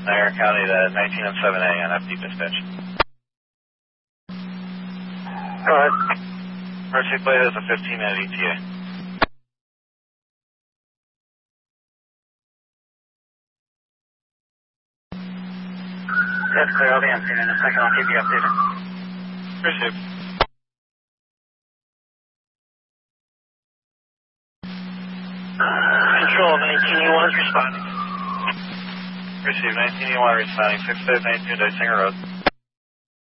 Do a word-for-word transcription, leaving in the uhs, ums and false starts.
Niagara County to nineteen oh seven A on F D dispatch. Go ahead. Emergency plate is a fifteen minute E T A. That's clear. I'll be on scene in a second. I'll keep you updated. Received. Control, nineteen E one is responding. Received nineteen E one responding, six five nine two Dysinger Road.